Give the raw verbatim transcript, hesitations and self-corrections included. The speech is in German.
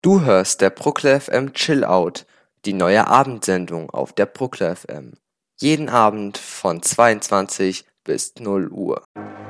Du hörst der Bruckler F M Chill Out, die neue Abendsendung auf der Bruckler F M. Jeden Abend von zweiundzwanzig bis null Uhr.